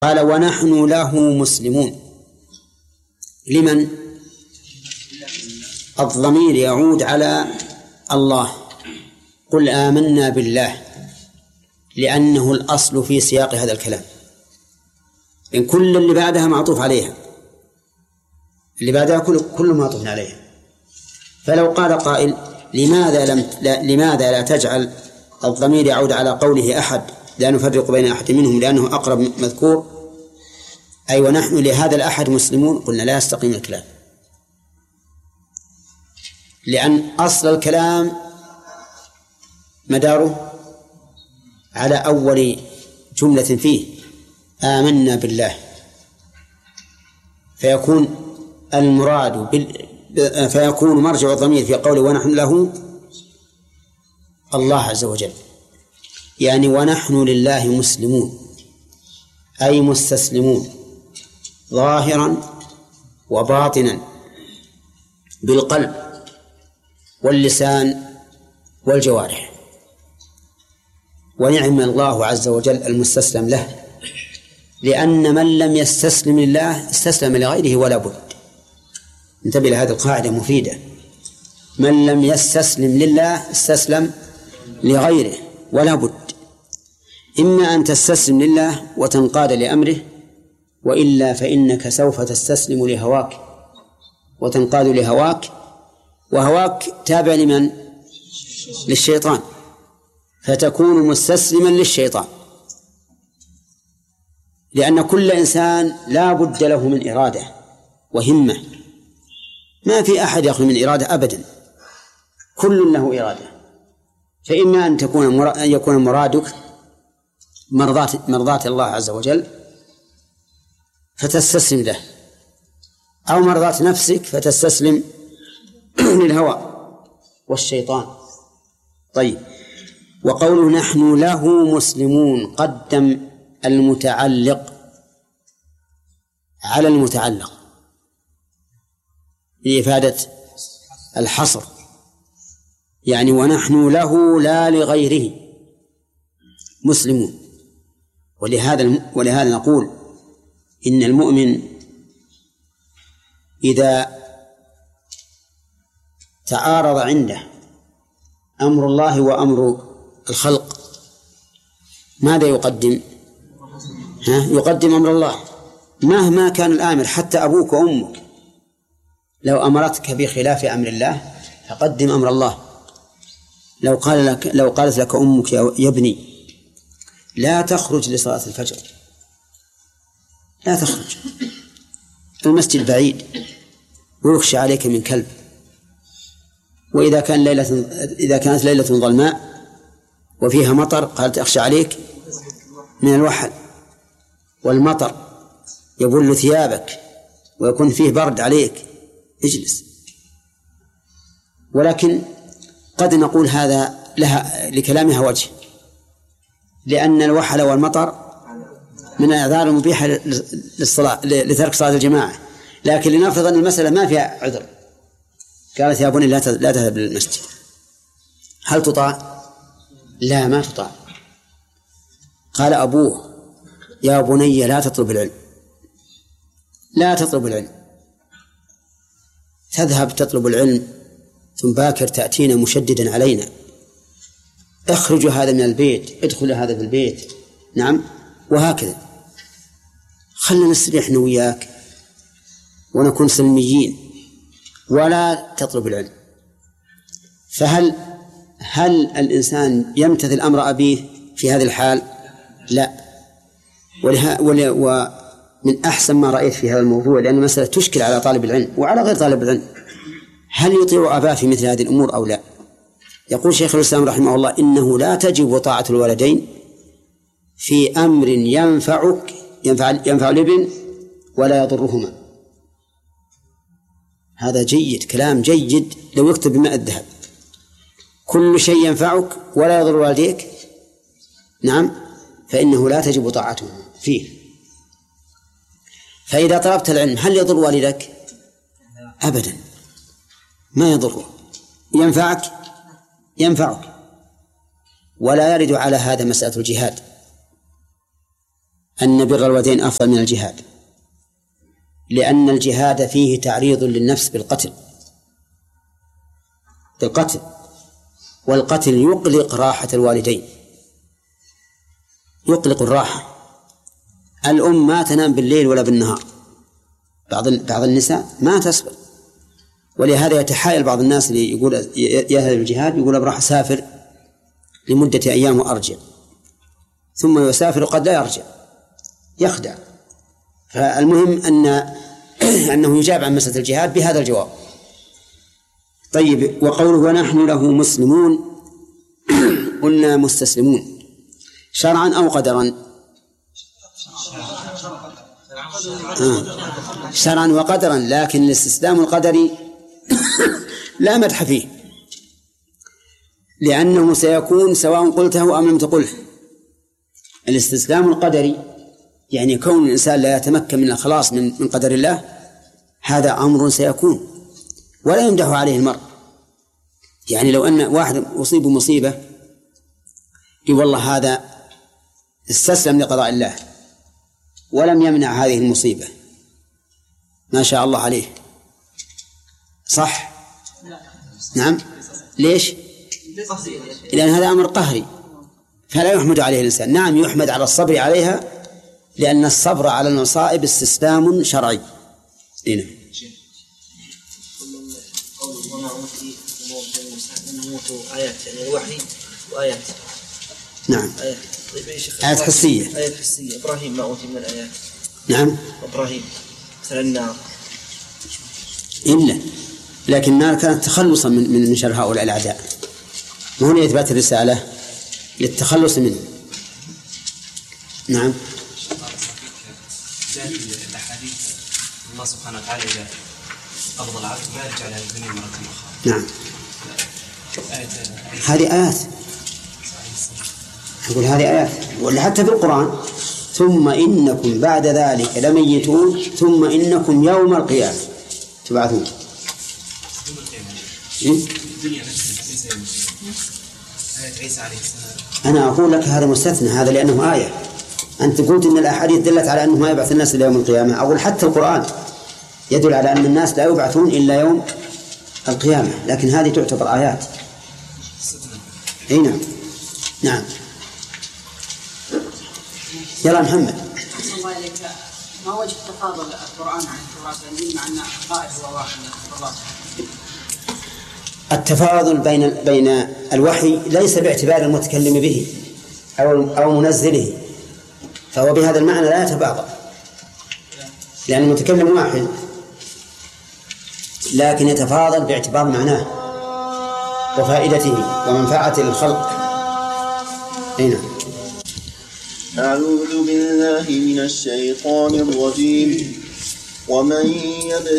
قال ونحن له مسلمون. لمن؟ الضمير يعود على الله. قل آمنا بالله، لأنه الأصل في سياق هذا الكلام، إن كل اللي بعدها معطوف عليها، اللي بعدها كله معطوف عليها. فلو قال قائل لماذا لا تجعل الضمير يعود على قوله أحد، لا نفرق بين أحد منهم لأنه أقرب مذكور، أي ونحن لهذا الأحد مسلمون، قلنا لا يستقيم الكلام، لأن أصل الكلام مداره على أول جملة فيه آمنا بالله، فيكون مرجع الضمير في قوله ونحن له الله عز وجل، يعني ونحن لله مسلمون، أي مستسلمون ظاهرا وباطنا بالقلب واللسان والجوارح. ونعم الله عز وجل المستسلم له، لأن من لم يستسلم لله استسلم لغيره ولا بد. انتبه لهذه القاعدة مفيدة، من لم يستسلم لله استسلم لغيره ولا بد. إما أن تستسلم لله وتنقاد لأمره، وإلا فإنك سوف تستسلم لهواك وتنقاد لهواك، وهواك تابع لمن؟ للشيطان، فتكون مستسلما للشيطان، لأن كل إنسان لا بد له من إرادة وهمة، ما في أحد يخلو من إرادة أبدا، كل له إرادة. فإما أن يكون مرادك مرضاة الله عز وجل فتستسلم له، أو مرضاة نفسك فتستسلم للهوى والشيطان. طيب، وقوله نحن له مسلمون قدم المتعلق على المتعلق لإفادة الحصر، يعني ونحن له لا لغيره مسلمون. ولهذا نقول إن المؤمن إذا تعارض عنده أمر الله وأمر الخلق ماذا يقدم؟ يقدم أمر الله، مهما كان الآمر، حتى أبوك وأمك لو أمرتك بخلاف أمر الله فقدم أمر الله. لو قالت لك أمك يا ابني لا تخرج لصلاة الفجر، لا تخرج، المسجد بعيد ويخشى عليك من كلب، وإذا كانت ليلة ظلماء وفيها مطر قالت أخشى عليك من الوحل، والمطر يبل ثيابك ويكون فيه برد عليك، اجلس. ولكن قد نقول هذا لكلامها وجه، لأن الوحل والمطر من الأعذار المبيحة لترك صلاة الجماعة. لكن لنفرض أن المسألة ما فيها عذر، قالت يا بني لا تذهب للمسجد، هل تطاع؟ لا، ما تطاع. قال أبوه يا بني لا تطلب العلم، لا تطلب العلم، تذهب تطلب العلم ثم باكر تأتينا مشددا علينا، اخرج هذا من البيت، ادخل هذا في البيت، نعم، وهكذا، خلنا نستريح احنا وياك ونكون سلميين ولا تطلب العلم. فهل الإنسان يمتثل أمر أبيه في هذه الحال؟ لا. ومن أحسن ما رأيت في هذا الموضوع، لأن المسألة تشكل على طالب العلم وعلى غير طالب العلم، هل يطيع أباه في مثل هذه الأمور أو لا؟ يقول شيخ الإسلام رحمه الله إنه لا تجب طاعة الوالدين في أمر ينفع الابن ولا يضرهما. هذا جيد، كلام جيد لو يكتب بماء الذهب. كل شيء ينفعك ولا يضر والديك، نعم، فإنه لا تجب طاعته فيه. فإذا طلبت العلم هل يضر والدك؟ أبدا، ما يضره، ينفعك. ولا يرد على هذا مسألة الجهاد، أن بر الوالدين أفضل من الجهاد، لأن الجهاد فيه تعريض للنفس بالقتل، والقتل يقلق راحة الوالدين، يقلق الراحة. الأم ما تنام بالليل ولا بالنهار، بعض النساء ما تصبر، ولهذا يتحايل بعض الناس اللي يقول يذهب الجهاد، يقول راح أسافر لمدة أيام وأرجع، ثم يسافر قد لا يرجع، يخدع. فالمهم أنه يجاب عن مسألة الجهاد بهذا الجواب. طيب، وقوله ونحن له مسلمون، قلنا مستسلمون شرعا أو قدرا؟ شرعا وقدرا، لكن الاستسلام القدري لا مدح فيه، لأنه سيكون سواء قلته أم لم تقله. الاستسلام القدري يعني كون الإنسان لا يتمكن من الخلاص من قدر الله، هذا أمر سيكون ولا يمدح عليه المرء. يعني لو أن واحد أصيب مصيبة يقول والله هذا استسلم لقضاء الله ولم يمنع هذه المصيبة، ما شاء الله عليه، صح؟ نعم. ليش؟ لأن هذا أمر قهري فلا يحمد عليه الإنسان. نعم، يحمد على الصبر عليها، لأن الصبر على المصائب استسلام شرعي. هنا آيات يعني الوحي وآيات. نعم، آيات حسية. آيات حسية. إبراهيم ما أوتي من الآيات. نعم، إبراهيم مثل النار، لكن النار كانت تخلصا من شر هؤلاء الأعداء، وهنا إثبات الرسالة للتخلص منه. نعم. الأحاديث الله سبحانه وتعالى إذا قبض العبد ما يرجع لها الدنيا مرة أخرى. نعم، هذه آيات، أقول هذه آيات، ولا حتى في القرآن ثم إنكم بعد ذلك لميتون ثم إنكم يوم القيامة تبعثون. أنا أقول لك هذا مستثنى، هذا لأنه آية. أنت قلت إن الأحاديث دلت على أنه ما يبعث الناس إلى يوم القيامة، أقول حتى القرآن يدل على أن الناس لا يبعثون إلا يوم القيامة، لكن هذه تعتبر آيات. أي نعم. نعم، يلا محمد. الله إليك، ما وجه تفاضل القرآن عن التوراة والإنجيل مع أن القائد هو واحد من الله؟ التفاضل بين الوحي ليس باعتبار المتكلم به أو منزله، فهو بهذا المعنى لا يتفاضل، لأن المتكلم واحد، لكن يتفاضل باعتبار معناه وفائدته ومنفعته للخلق. هنا أعوذ بالله من الشيطان الرجيم. ومن